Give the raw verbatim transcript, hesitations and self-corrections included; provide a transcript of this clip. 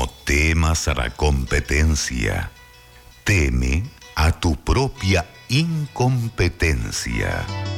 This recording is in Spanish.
No temas a la competencia, teme a tu propia incompetencia.